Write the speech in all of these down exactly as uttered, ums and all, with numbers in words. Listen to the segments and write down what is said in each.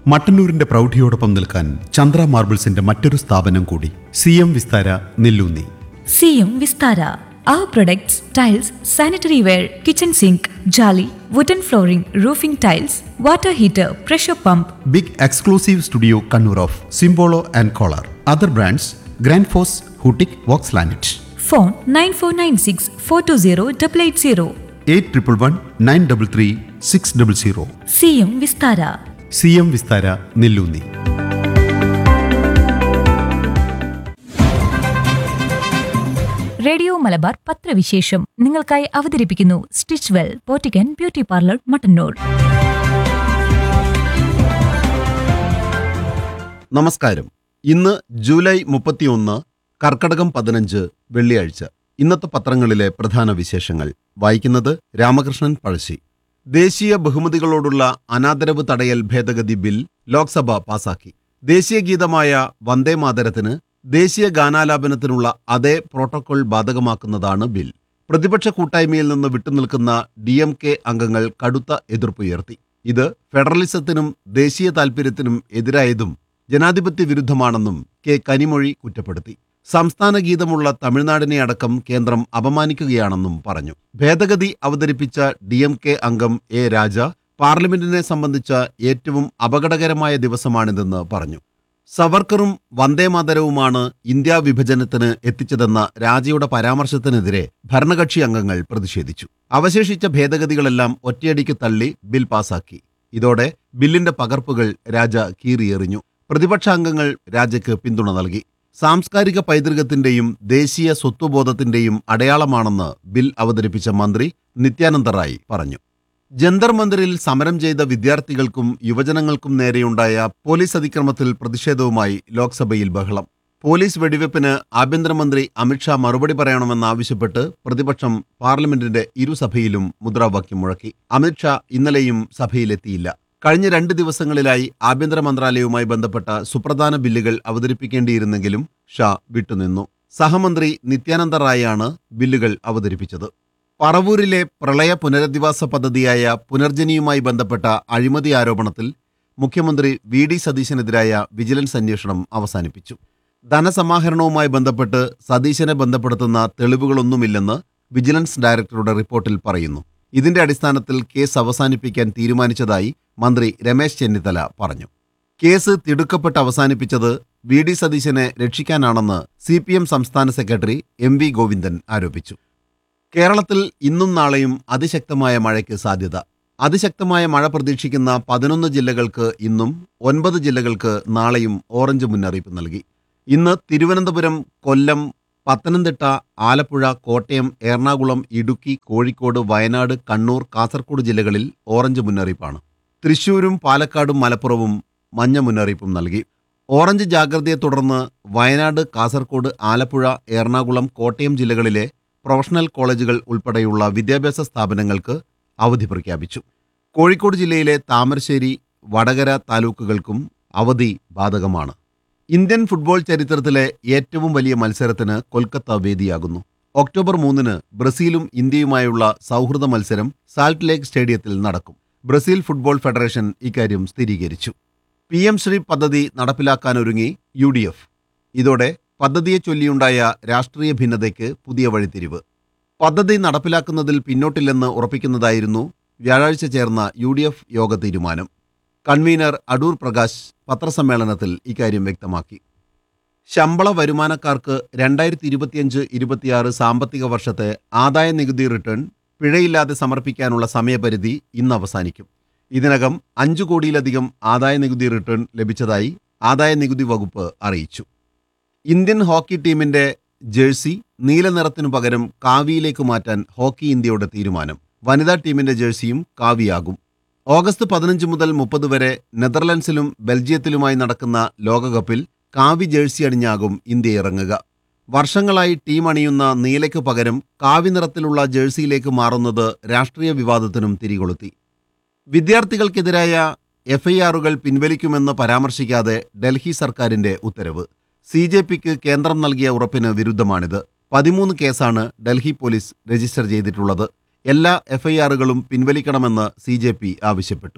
മട്ടന്നൂരിന്റെ പ്രൗഢിയോടൊപ്പം നിൽക്കാൻ ചന്ദ്ര മാർബിൾസിന്റെ മറ്റൊരു സ്ഥാപനം കൂടി, C M Vistara Nelloonni. C M Vistara. Our products, tiles, sanitary ware, kitchen sink, jolly, wooden flooring, roofing tiles, water heater, pressure pump. Big exclusive studio Kannur of സിംബോളോ and collar. Other brands grand FOSS, ഹൂട്ടിക്, Woakes ലാനറ്റ്. Phone nine four nine six four two zero eight eight zero. Eight triple one nine double three six double zero. C M Vistara. C M Vistara Nelloonni. Radio Malabar പത്രവിശേഷം നിങ്ങൾക്കായി അവതരിപ്പിക്കുന്നു stitch well പോറ്റിക്കൻ beauty parlour, Mattannur. നമസ്കാരം. ഇന്ന് July മുപ്പത്തിയൊന്ന്, കർക്കടകം പതിനഞ്ച്, വെള്ളിയാഴ്ച. ഇന്നത്തെ പത്രങ്ങളിലെ പ്രധാന വിശേഷങ്ങൾ വായിക്കുന്നത് രാമകൃഷ്ണൻ പഴശ്ശി. ദേശീയ ബഹുമതികളോടുള്ള അനാദരവ് തടയൽ ഭേദഗതി ബിൽ ലോക്സഭ പാസാക്കി. ദേശീയ ഗീതമായ വന്ദേ മാതരത്തിന് ദേശീയ ഗാനാലാപനത്തിനുള്ള അതേ പ്രോട്ടോകോൾ ബാധകമാക്കുന്നതാണ് ബിൽ. പ്രതിപക്ഷ കൂട്ടായ്മയിൽ നിന്ന് വിട്ടുനിൽക്കുന്ന ഡി എം കെ അംഗങ്ങൾ കടുത്ത എതിർപ്പുയർത്തി. ഇത് ഫെഡറലിസത്തിനും ദേശീയ താൽപര്യത്തിനും എതിരായതും ജനാധിപത്യ വിരുദ്ധമാണെന്നും കെ കനിമൊഴി കുറ്റപ്പെടുത്തി. സംസ്ഥാന ഗീതമുള്ള തമിഴ്നാടിനെ അടക്കം കേന്ദ്രം അപമാനിക്കുകയാണെന്നും പറഞ്ഞു. ഭേദഗതി അവതരിപ്പിച്ച ഡി എം കെ അംഗം എ രാജ പാർലമെന്റിനെ സംബന്ധിച്ച ഏറ്റവും അപകടകരമായ ദിവസമാണിതെന്ന് പറഞ്ഞു. സവർക്കറും വന്ദേമാതരവുമാണ് ഇന്ത്യാ വിഭജനത്തിന് എത്തിച്ചതെന്ന രാജയുടെ പരാമർശത്തിനെതിരെ ഭരണകക്ഷി അംഗങ്ങൾ പ്രതിഷേധിച്ചു. അവശേഷിച്ച ഭേദഗതികളെല്ലാം ഒറ്റയടിക്ക് തള്ളി ബിൽ പാസാക്കി. ഇതോടെ ബില്ലിന്റെ പകർപ്പുകൾ രാജ കീറിയെറിഞ്ഞു. പ്രതിപക്ഷ അംഗങ്ങൾ രാജയ്ക്ക് പിന്തുണ നൽകി. സാംസ്കാരിക പൈതൃകത്തിന്റെയും ദേശീയ സ്വത്വബോധത്തിന്റെയും അടയാളമാണെന്ന് ബിൽ അവതരിപ്പിച്ച മന്ത്രി നിത്യാനന്ദ റായ് പറഞ്ഞു. ജന്തർ മന്ദിറിൽ സമരം ചെയ്ത വിദ്യാർത്ഥികൾക്കും യുവജനങ്ങൾക്കും നേരെയുണ്ടായ പോലീസ് അതിക്രമത്തിൽ പ്രതിഷേധവുമായി ലോക്സഭയിൽ ബഹളം. പോലീസ് വെടിവെപ്പിന് ആഭ്യന്തരമന്ത്രി അമിത്ഷാ മറുപടി പറയണമെന്നാവശ്യപ്പെട്ട് പ്രതിപക്ഷം പാർലമെന്റിന്റെ ഇരുസഭയിലും മുദ്രാവാക്യം മുഴക്കി. അമിത്ഷാ ഇന്നലെയും സഭയിലെത്തിയില്ല. കഴിഞ്ഞ രണ്ട് ദിവസങ്ങളിലായി ആഭ്യന്തര മന്ത്രാലയവുമായി ബന്ധപ്പെട്ട സുപ്രധാന ബില്ലുകൾ അവതരിപ്പിക്കേണ്ടിയിരുന്നെങ്കിലും ഷാ വിട്ടുനിന്നു. സഹമന്ത്രി നിത്യാനന്ദ റായാണ് ബില്ലുകൾ അവതരിപ്പിച്ചത്. പറവൂരിലെ പ്രളയ പുനരധിവാസ പദ്ധതിയായ പുനർജനിയുമായി ബന്ധപ്പെട്ട അഴിമതി ആരോപണത്തിൽ മുഖ്യമന്ത്രി വി ഡി സതീശനെതിരായ വിജിലൻസ് അന്വേഷണം അവസാനിപ്പിച്ചു. ധനസമാഹരണവുമായി ബന്ധപ്പെട്ട് സതീശനെ ബന്ധപ്പെടുത്തുന്ന തെളിവുകളൊന്നുമില്ലെന്ന് വിജിലൻസ് ഡയറക്ടറുടെ റിപ്പോർട്ടിൽ പറയുന്നു. ഇതിന്റെ അടിസ്ഥാനത്തിൽ കേസ് അവസാനിപ്പിക്കാൻ തീരുമാനിച്ചതായി മന്ത്രി രമേശ് ചെന്നിത്തല പറഞ്ഞു. കേസ് തിടുക്കപ്പെട്ട് അവസാനിപ്പിച്ചത് വി ഡി സതീശനെ രക്ഷിക്കാനാണെന്ന് സി പി എം സംസ്ഥാന സെക്രട്ടറി എം വി ഗോവിന്ദൻ ആരോപിച്ചു. കേരളത്തിൽ ഇന്നും നാളെയും അതിശക്തമായ മഴയ്ക്ക് സാധ്യത. അതിശക്തമായ മഴ പ്രതീക്ഷിക്കുന്ന പതിനൊന്ന് ജില്ലകൾക്ക് ഇന്നും ഒൻപത് ജില്ലകൾക്ക് നാളെയും ഓറഞ്ച് മുന്നറിയിപ്പ് നൽകി. ഇന്ന് തിരുവനന്തപുരം, കൊല്ലം, പത്തനംതിട്ട, ആലപ്പുഴ, കോട്ടയം, എറണാകുളം, ഇടുക്കി, കോഴിക്കോട്, വയനാട്, കണ്ണൂർ, കാസർഗോഡ് ജില്ലകളിൽ ഓറഞ്ച് മുന്നറിയിപ്പാണ്. തൃശൂരും പാലക്കാടും മലപ്പുറവും മഞ്ഞ മുന്നറിയിപ്പും നൽകി. ഓറഞ്ച് ജാഗ്രതയെ തുടർന്ന് വയനാട്, കാസർഗോഡ്, ആലപ്പുഴ, എറണാകുളം, കോട്ടയം ജില്ലകളിലെ പ്രൊഫഷണൽ കോളേജുകൾ ഉൾപ്പെടെയുള്ള വിദ്യാഭ്യാസ സ്ഥാപനങ്ങൾക്ക് അവധി പ്രഖ്യാപിച്ചു. കോഴിക്കോട് ജില്ലയിലെ താമരശ്ശേരി, വടകര താലൂക്കുകൾക്കും അവധി ബാധകമാണ്. ഇന്ത്യൻ ഫുട്ബോൾ ചരിത്രത്തിലെ ഏറ്റവും വലിയ മത്സരത്തിന് കൊൽക്കത്ത വേദിയാകുന്നു. ഒക്ടോബർ മൂന്നിന് ബ്രസീലും ഇന്ത്യയുമായുള്ള സൗഹൃദ മത്സരം സാൾട്ട് ലേക്ക് സ്റ്റേഡിയത്തിൽ നടക്കും. ബ്രസീൽ ഫുട്ബോൾ ഫെഡറേഷൻ ഇക്കാര്യം സ്ഥിരീകരിച്ചു. പി എം ശ്രീ പദ്ധതി നടപ്പിലാക്കാനൊരുങ്ങി യു ഡി എഫ്. ഇതോടെ പദ്ധതിയെ ചൊല്ലിയുണ്ടായ രാഷ്ട്രീയ ഭിന്നതയ്ക്ക് പുതിയ വഴിത്തിരിവ്. പദ്ധതി നടപ്പിലാക്കുന്നതിൽ പിന്നോട്ടില്ലെന്ന് ഉറപ്പിക്കുന്നതായിരുന്നു വ്യാഴാഴ്ച ചേർന്ന യു ഡി എഫ് യോഗ തീരുമാനം. കൺവീനർ അടൂർ പ്രകാശ് പത്രസമ്മേളനത്തിൽ ഇക്കാര്യം വ്യക്തമാക്കി. ശമ്പള വരുമാനക്കാർക്ക് രണ്ടായിരത്തി ഇരുപത്തിയഞ്ച് ഇരുപത്തിയാറ് സാമ്പത്തിക വർഷത്തെ ആദായ നികുതി റിട്ടേൺ പിഴയില്ലാതെ സമർപ്പിക്കാനുള്ള സമയപരിധി ഇന്ന് അവസാനിക്കും. ഇതിനകം അഞ്ചു കോടിയിലധികം ആദായ നികുതി റിട്ടേൺ ലഭിച്ചതായി ആദായ നികുതി വകുപ്പ് അറിയിച്ചു. ഇന്ത്യൻ ഹോക്കി ടീമിന്റെ ജേഴ്സി നീല നിറത്തിനു പകരം കാവിയിലേക്ക് മാറ്റാൻ ഹോക്കി ഇന്ത്യയുടെ തീരുമാനം. വനിതാ ടീമിന്റെ ജേഴ്സിയും കാവിയാകും. ഓഗസ്റ്റ് പതിനഞ്ച് മുതൽ മുപ്പത് വരെ നെതർലൻഡ്സിലും ബെൽജിയത്തിലുമായി നടക്കുന്ന ലോകകപ്പിൽ കാവി ജേഴ്സി അണിഞ്ഞാകും ഇന്ത്യ ഇറങ്ങുക. വർഷങ്ങളായി ടീം അണിയുന്ന നീലയ്ക്ക് പകരം കാവി നിറത്തിലുള്ള ജേഴ്സിയിലേക്ക് മാറുന്നത് രാഷ്ട്രീയ വിവാദത്തിനും തിരികൊളുത്തി. വിദ്യാർത്ഥികൾക്കെതിരായ എഫ് ഐ ആറുകൾ പിൻവലിക്കുമെന്ന് പരാമർശിക്കാതെ ഡൽഹി സർക്കാരിന്റെ ഉത്തരവ്. സി ജെ പിക്ക് കേന്ദ്രം നൽകിയ ഉറപ്പിന് വിരുദ്ധമാണിത്. പതിമൂന്ന് കേസാണ് ഡൽഹി പോലീസ് രജിസ്റ്റർ ചെയ്തിട്ടുള്ളത്. എല്ലാ എഫ് ഐ ആറുകളും പിൻവലിക്കണമെന്ന് സി ജെ പി ആവശ്യപ്പെട്ടു.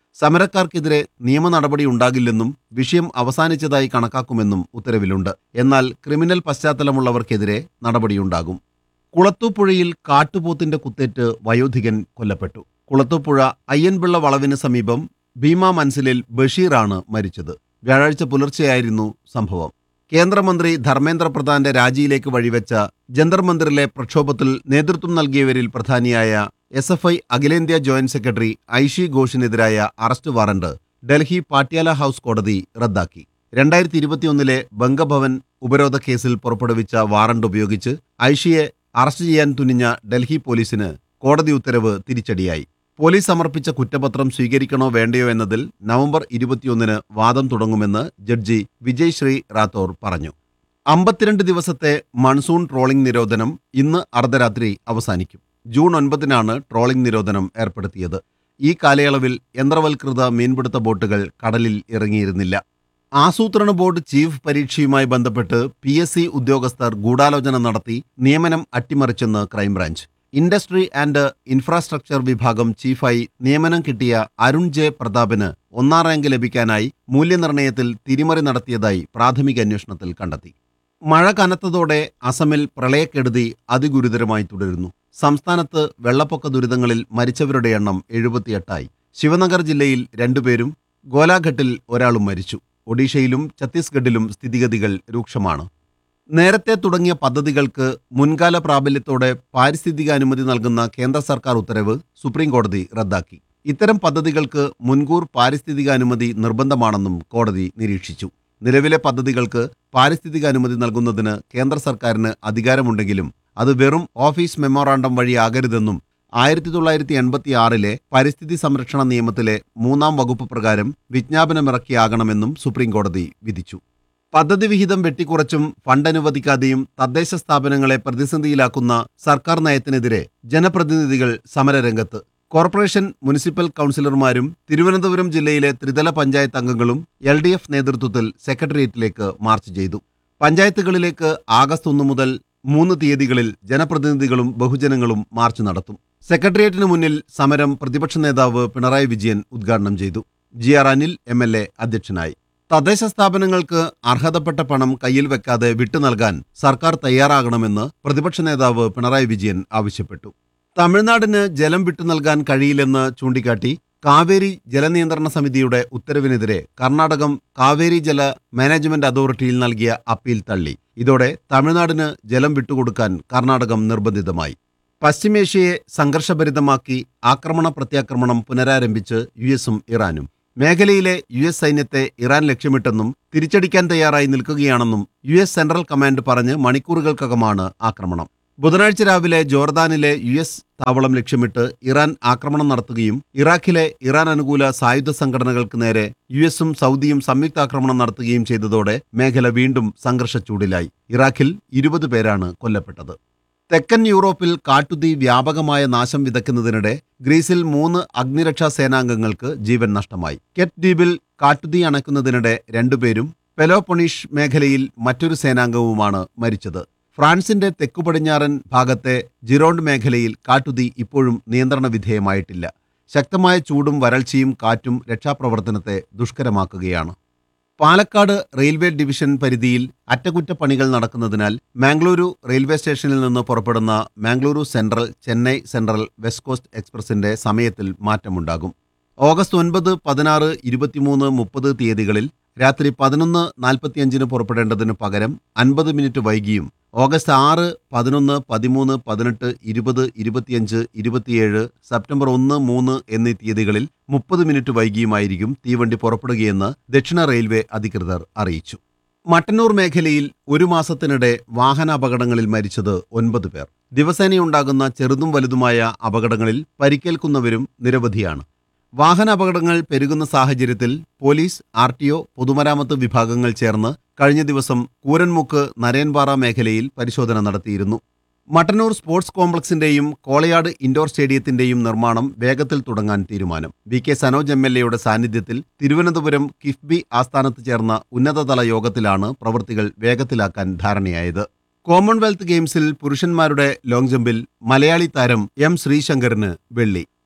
സമരക്കാർക്കെതിരെ നിയമ നടപടി ഉണ്ടാകില്ലെന്നും വിഷയം അവസാനിച്ചതായി കണക്കാക്കുമെന്നും ഉത്തരവിലുണ്ട്. എന്നാൽ ക്രിമിനൽ പശ്ചാത്തലമുള്ളവർക്കെതിരെ നടപടിയുണ്ടാകും. കുളത്തൂപ്പുഴയിൽ കാട്ടുപോത്തിന്റെ കുത്തേറ്റ് വയോധികൻ കൊല്ലപ്പെട്ടു. കുളത്തൂപ്പുഴ അയ്യൻപിള്ള വളവിന് സമീപം ഭീമ മൻസിലിൽ ബഷീറാണ് മരിച്ചത്. വ്യാഴാഴ്ച പുലർച്ചെയായിരുന്നു സംഭവം. കേന്ദ്രമന്ത്രി ധർമ്മേന്ദ്ര പ്രധാന്റെ രാജിയിലേക്ക് വഴിവെച്ച ജന്തർ മന്ദിറിലെ പ്രക്ഷോഭത്തിൽ നേതൃത്വം നൽകിയവരിൽ പ്രധാനിയായ എസ് എഫ് ഐ അഖിലേന്ത്യാ joint secretary Aishe ഘോഷിനെതിരായ arrest warrant Delhi Patiala house കോടതി റദ്ദാക്കി. രണ്ടായിരത്തി ഇരുപത്തിയൊന്നിലെ ബംഗഭവൻ ഉപരോധ കേസിൽ പുറപ്പെടുവിച്ച വാറണ്ട് ഉപയോഗിച്ച് ഐഷിയെ അറസ്റ്റ് ചെയ്യാൻ തുനിഞ്ഞ ഡൽഹി പോലീസിന് കോടതി ഉത്തരവ് തിരിച്ചടിയായി. പോലീസ് സമർപ്പിച്ച കുറ്റപത്രം സ്വീകരിക്കണോ വേണ്ടയോ എന്നതിൽ നവംബർ ഇരുപത്തിയൊന്നിന് വാദം തുടങ്ങുമെന്ന് ജഡ്ജി വിജയ് ശ്രീ റാത്തോർ പറഞ്ഞു. അമ്പത്തിരണ്ട് ദിവസത്തെ മൺസൂൺ ട്രോളിംഗ് നിരോധനം ഇന്ന് അർദ്ധരാത്രി അവസാനിക്കും. ജൂൺ ഒൻപതിനാണ് ട്രോളിംഗ് നിരോധനം ഏർപ്പെടുത്തിയത്. ഈ കാലയളവിൽ യന്ത്രവൽകൃത മീൻപിടുത്ത ബോട്ടുകൾ കടലിൽ ഇറങ്ങിയിരുന്നില്ല. ആസൂത്രണ ബോർഡ് ചീഫ് പരീക്ഷയുമായി ബന്ധപ്പെട്ട് പി എസ് സി ഉദ്യോഗസ്ഥർ ഗൂഢാലോചന നടത്തി നിയമനം അട്ടിമറിച്ചെന്ന് ക്രൈംബ്രാഞ്ച്. ഇൻഡസ്ട്രി ആൻഡ് ഇൻഫ്രാസ്ട്രക്ചർ വിഭാഗം ചീഫായി നിയമനം കിട്ടിയ അരുൺ ജെ പ്രതാപിന് ഒന്നാം റാങ്ക് ലഭിക്കാനായി മൂല്യനിർണ്ണയത്തിൽ തിരിമറി നടത്തിയതായി പ്രാഥമിക അന്വേഷണത്തിൽ കണ്ടെത്തി. മഴ കനത്തതോടെ അസമിൽ പ്രളയക്കെടുതി അതിഗുരുതരമായി തുടരുന്നു. സംസ്ഥാനത്ത് വെള്ളപ്പൊക്ക ദുരിതങ്ങളിൽ മരിച്ചവരുടെ എണ്ണം എഴുപത്തിയെട്ടായി. ശിവനഗർ ജില്ലയിൽ രണ്ടുപേരും ഗോലാഘട്ടിൽ ഒരാളും മരിച്ചു. ഒഡീഷയിലും ഛത്തീസ്ഗഡിലും സ്ഥിതിഗതികൾ രൂക്ഷമാണ്. നേരത്തെ തുടങ്ങിയ പദ്ധതികൾക്ക് മുൻകാല പ്രാബല്യത്തോടെ പാരിസ്ഥിതിക അനുമതി നൽകുന്ന കേന്ദ്ര സർക്കാർ ഉത്തരവ് സുപ്രീം കോടതി റദ്ദാക്കി. ഇത്തരം പദ്ധതികൾക്ക് മുൻകൂർ പാരിസ്ഥിതിക അനുമതി നിർബന്ധമാണെന്നും കോടതി നിരീക്ഷിച്ചു. നിലവിലെ പദ്ധതികൾക്ക് പാരിസ്ഥിതിക അനുമതി നൽകുന്നതിന് കേന്ദ്ര സർക്കാരിന് അധികാരമുണ്ടെങ്കിലും അത് വെറും ഓഫീസ് മെമ്മോറാണ്ടം വഴിയാകരുതെന്നും ആയിരത്തി തൊള്ളായിരത്തി എൺപത്തി ആറിലെ പരിസ്ഥിതി സംരക്ഷണ നിയമത്തിലെ മൂന്നാം വകുപ്പ് പ്രകാരം വിജ്ഞാപനമിറക്കിയാകണമെന്നും സുപ്രീം കോടതി വിധിച്ചു. പദ്ധതി വിഹിതം വെട്ടിക്കുറച്ചും ഫണ്ട് അനുവദിക്കാതെയും തദ്ദേശ സ്ഥാപനങ്ങളെ പ്രതിസന്ധിയിലാക്കുന്ന സർക്കാർ നയത്തിനെതിരെ ജനപ്രതിനിധികൾ സമരരംഗത്ത്. കോർപ്പറേഷൻ മുനിസിപ്പൽ കൗൺസിലർമാരും തിരുവനന്തപുരം ജില്ലയിലെ ത്രിതല പഞ്ചായത്ത് അംഗങ്ങളും എൽ ഡി എഫ് നേതൃത്വത്തിൽ സെക്രട്ടേറിയറ്റിലേക്ക് മാർച്ച് ചെയ്തു. പഞ്ചായത്തുകളിലേക്ക് ആഗസ്റ്റ് ഒന്ന് മുതൽ മൂന്ന് തീയതികളിൽ ജനപ്രതിനിധികളും ബഹുജനങ്ങളും മാർച്ച് നടത്തും. സെക്രട്ടേറിയറ്റിന് മുന്നിൽ സമരം പ്രതിപക്ഷ നേതാവ് പിണറായി വിജയൻ ഉദ്ഘാടനം ചെയ്തു. G R Anil M L A അധ്യക്ഷനായി. തദ്ദേശ സ്ഥാപനങ്ങൾക്ക് അർഹതപ്പെട്ട പണം കയ്യിൽ വെക്കാതെ വിട്ടു നൽകാൻ സർക്കാർ തയ്യാറാകണമെന്ന് പ്രതിപക്ഷ നേതാവ് പിണറായി വിജയൻ ആവശ്യപ്പെട്ടു. തമിഴ്നാടിന് ജലം വിട്ടു നൽകാൻ കഴിയില്ലെന്ന് ചൂണ്ടിക്കാട്ടി കാവേരി ജലനിയന്ത്രണ സമിതിയുടെ ഉത്തരവിനെതിരെ കർണാടകം കാവേരി ജല മാനേജ്മെന്റ് അതോറിറ്റിയിൽ നൽകിയ അപ്പീൽ തള്ളി. ഇതോടെ തമിഴ്നാടിന് ജലം വിട്ടുകൊടുക്കാൻ കർണാടകം നിർബന്ധിതമായി. പശ്ചിമേഷ്യയെ സംഘർഷഭരിതമാക്കി ആക്രമണ പ്രത്യാക്രമണം പുനരാരംഭിച്ച് യു എസും ഇറാനും. മേഖലയിലെ യു എസ് സൈന്യത്തെ ഇറാൻ ലക്ഷ്യമിട്ടെന്നും തിരിച്ചടിക്കാൻ തയ്യാറായി നിൽക്കുകയാണെന്നും യു എസ് സെൻട്രൽ കമാൻഡ് പറഞ്ഞ് മണിക്കൂറുകൾക്കകമാണ് ആക്രമണം. ബുധനാഴ്ച രാവിലെ ജോർദാനിലെ യു എസ് താവളം ലക്ഷ്യമിട്ട് ഇറാൻ ആക്രമണം നടത്തുകയും ഇറാഖിലെ ഇറാൻ അനുകൂല സായുധ സംഘടനകൾക്ക് നേരെ യു എസും സൗദിയും സംയുക്താക്രമണം നടത്തുകയും ചെയ്തതോടെ മേഖല വീണ്ടും സംഘർഷച്ചൂടിലായി. ഇറാഖിൽ ഇരുപത് പേരാണ് കൊല്ലപ്പെട്ടത്. തെക്കൻ യൂറോപ്പിൽ കാട്ടുതീ വ്യാപകമായ നാശം വിതയ്ക്കുന്നതിനിടെ ഗ്രീസിൽ മൂന്ന് അഗ്നിരക്ഷാ സേനാംഗങ്ങൾക്ക് ജീവൻ നഷ്ടമായി. കെറ്റ് ദ്വീപിൽ കാട്ടുതീ അണയ്ക്കുന്നതിനിടെ രണ്ടുപേരും പെലോപ്പൊണീഷ് മേഖലയിൽ മറ്റൊരു സേനാംഗവുമാണ് മരിച്ചത്. ഫ്രാൻസിന്റെ തെക്കുപടിഞ്ഞാറൻ ഭാഗത്തെ ജിറോണ്ട് മേഖലയിൽ കാട്ടുതീ ഇപ്പോഴും നിയന്ത്രണ വിധേയമായിട്ടില്ല. ശക്തമായ ചൂടും വരൾച്ചയും കാറ്റും രക്ഷാപ്രവർത്തനത്തെ ദുഷ്കരമാക്കുകയാണ്. പാലക്കാട് റെയിൽവേ ഡിവിഷൻ പരിധിയിൽ അറ്റകുറ്റപ്പണികൾ നടക്കുന്നതിനാൽ മാംഗ്ലൂരു റെയിൽവേ സ്റ്റേഷനിൽ നിന്ന് പുറപ്പെടുന്ന Mangaluru central Chennai central west cost എക്സ്പ്രസിന്റെ സമയത്തിൽ മാറ്റമുണ്ടാകും. ഓഗസ്റ്റ് ഒൻപത്, പതിനാറ്, ഇരുപത്തിമൂന്ന്, മുപ്പത് തീയതികളിൽ രാത്രി പതിനൊന്ന് നാൽപ്പത്തിയഞ്ചിന് പുറപ്പെടേണ്ടതിന് പകരം അൻപത് മിനിറ്റ് വൈകിയും ഓഗസ്റ്റ് ആറ്, പതിനൊന്ന്, പതിമൂന്ന്, പതിനെട്ട്, ഇരുപത്, ഇരുപത്തിയഞ്ച്, ഇരുപത്തിയേഴ്, സെപ്റ്റംബർ ഒന്ന്, മൂന്ന് എന്നീ തീയതികളിൽ മുപ്പത് മിനിറ്റ് വൈകിയുമായിരിക്കും തീവണ്ടി പുറപ്പെടുകയെന്ന് ദക്ഷിണ റെയിൽവേ അധികൃതർ അറിയിച്ചു. മട്ടന്നൂർ മേഖലയിൽ ഒരു മാസത്തിനിടെ വാഹനാപകടങ്ങളിൽ മരിച്ചത് ഒൻപത് പേർ. ദിവസേനയുണ്ടാകുന്ന ചെറുതും വലുതുമായ അപകടങ്ങളിൽ പരിക്കേൽക്കുന്നവരും നിരവധിയാണ്. വാഹനാപകടങ്ങൾ പെരുകുന്ന സാഹചര്യത്തിൽ പോലീസ്, ആർ ടി ഒ, പൊതുമരാമത്ത് വിഭാഗങ്ങൾ ചേർന്ന് കഴിഞ്ഞ ദിവസം കൂരൻമുക്ക് നരയൻപാറ മേഖലയിൽ പരിശോധന നടത്തിയിരുന്നു. മട്ടന്നൂർ സ്പോർട്സ് കോംപ്ലക്സിന്റെയും കോളയാട് ഇൻഡോർ സ്റ്റേഡിയത്തിന്റെയും നിർമ്മാണം വേഗത്തിൽ തുടങ്ങാൻ തീരുമാനം. V K Sanoj M L എയുടെ സാന്നിധ്യത്തിൽ തിരുവനന്തപുരം കിഫ്ബി ആസ്ഥാനത്ത് ചേർന്ന ഉന്നതതല യോഗത്തിലാണ് പ്രവൃത്തികൾ വേഗത്തിലാക്കാൻ ധാരണയായത്. കോമൺവെൽത്ത് ഗെയിംസിൽ പുരുഷന്മാരുടെ ലോങ് ജമ്പിൽ മലയാളി താരം എം ശ്രീശങ്കറിന് വെള്ളി.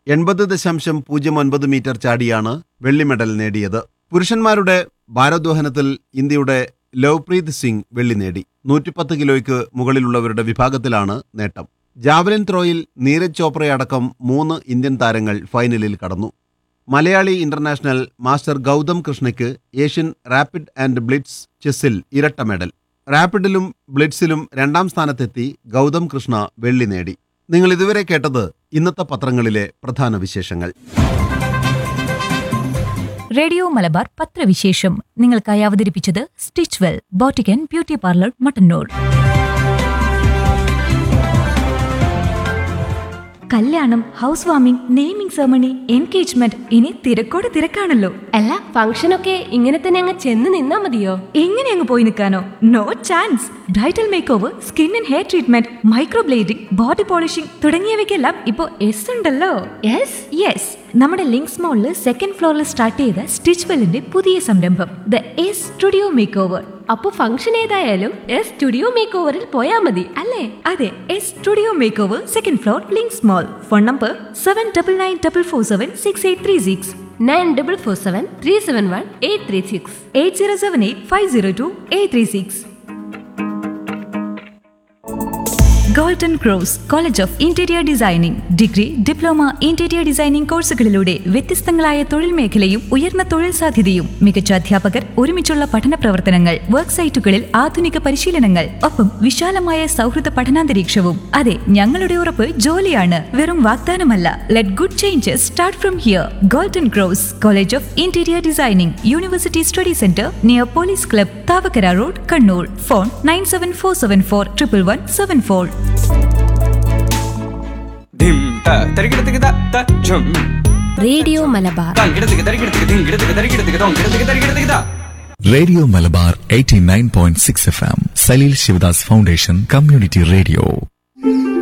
എൺപത് ദശാംശം പൂജ്യം ഒൻപത് മീറ്റർ ചാടിയാണ് വെള്ളി മെഡൽ നേടിയത്. പുരുഷന്മാരുടെ ഭാരോദ്വഹനത്തിൽ ഇന്ത്യയുടെ ലവ്പ്രീത് സിംഗ് വെള്ളി നേടി. നൂറ്റിപ്പത്ത് കിലോയ്ക്ക് മുകളിലുള്ളവരുടെ വിഭാഗത്തിലാണ് നേട്ടം. ജാവലിൻ ത്രോയിൽ നീരജ് ചോപ്രയടക്കം മൂന്ന് ഇന്ത്യൻ താരങ്ങൾ ഫൈനലിൽ കടന്നു. Malayali international master Gautam കൃഷ്ണയ്ക്ക് Asian rapid and blitz ചെസ്സിൽ ഇരട്ട മെഡൽ. റാപ്പിഡിലും ബ്ലിറ്റ്സിലും രണ്ടാം സ്ഥാനത്തെത്തി ഗൗതം കൃഷ്ണ വെള്ളി നേടി. നിങ്ങൾ ഇതുവരെ കേട്ടത് ഇന്നത്തെ പത്രങ്ങളിലെ പ്രധാന വിശേഷങ്ങൾ. റേഡിയോ മലബാർ പത്രവിശേഷം നിങ്ങൾക്കായി അവതരിപ്പിച്ചത് Stitchwell boutique and beauty parlour Mattannur. കല്യാണം, house warming, naming ceremony, engagement, ഇനി തിരക്കോട് തിരക്കാണല്ലോ. അല്ല, ഫംഗ്ഷനൊക്കെ ഇങ്ങനെ തന്നെ അങ്ങ് ചെന്ന് നിന്നാ മതിയോ? എങ്ങനെ അങ്ങ് പോയി നിൽക്കാനോ? No chance. Bridal make over, skin and hair treatment, microblading, body polishing തുടങ്ങിയവയ്ക്കെല്ലാം ഇപ്പോ എസ് ഉണ്ടല്ലോ. യെസ് യെസ് നമ്മുടെ ലിങ്ക്സ് മോളിൽ സെക്കൻഡ് ഫ്ലോറിൽ സ്റ്റാർട്ട് ചെയ്ത സ്റ്റിച്ച്വെല്ലിന്റെ പുതിയ സംരംഭം the S studio make over. അപ്പൊ ഫംഗ്ഷൻ ഏതായാലും എസ് സ്റ്റുഡിയോ മേക്ക് ഓവറിൽ പോയാ മതി അല്ലേ? അതെ, S studio make over, second floor, links mall. Phone number seven double nine double four seven six eight three six nine double four seven three seven one eight three six eight zero seven eight five zero to eight three six. Golden cross college of interior designing degree, diploma, interior designing കോഴ്സുകളിലൂടെ വ്യത്യസ്തങ്ങളായ തൊഴിൽ മേഖലയും ഉയർന്ന തൊഴിൽ സാധ്യതയും, മികച്ച അധ്യാപകർ, ഒരുമിച്ചുള്ള പഠന പ്രവർത്തനങ്ങൾ, വർക്ക് സൈറ്റുകളിൽ ആധുനിക പരിശീലനങ്ങൾ, ഒപ്പം വിശാലമായ സൗഹൃദ പഠനാന്തരീക്ഷവും. അതെ, ഞങ്ങളുടെ ഉറപ്പ് ജോലിയാണ്, വെറും വാഗ്ദാനമല്ല. Let good changes start from here. Golden cross college of interior designing, university study centre near police club, Thavakkara road, Kannur. Phone nine seven four seven four triple one seven four. Radio Malabar radio Malabar eighty nine point six F M Saleel Sivadas foundation community radio.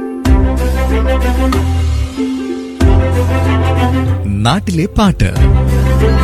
നാട്ടിലെ പാട്ട്.